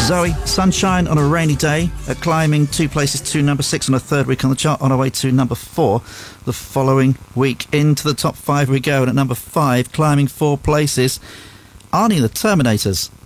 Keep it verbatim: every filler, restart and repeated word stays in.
Zoe, Sunshine on a Rainy Day, uh, climbing two places to number six on a third week on the chart, on our way to number four the following week. Into the top five we go, and at number five, climbing four places, Arnie and the Terminators.